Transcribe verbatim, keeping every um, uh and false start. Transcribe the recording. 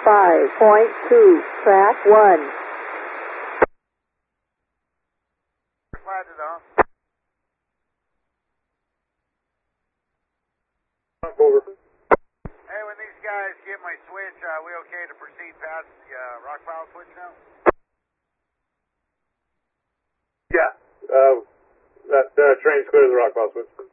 five point two, track one. Planted on. Over. Hey, when these guys get my switch, uh, we okay to proceed past the uh, rock pile switch now? Yeah. Uh, that uh, train's clear of the rock pile switch.